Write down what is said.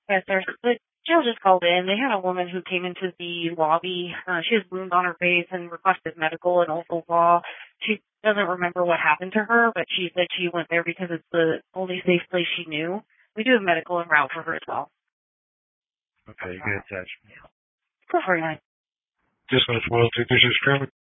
Yes, the jail just called in. They had a woman who came into the lobby. She has wounds on her face and requested medical and also law. She doesn't remember what happened to her, but she said she went there because it's the only safe place she knew. We do have medical en route for her as well. Okay, you can attach me. Go for it, Dispatch 102, this is Kermit.